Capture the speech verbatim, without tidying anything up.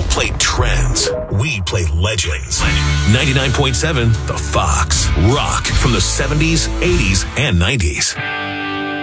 play trends. We play legends. ninety-nine point seven The Fox. Rock from the seventies, eighties, and nineties.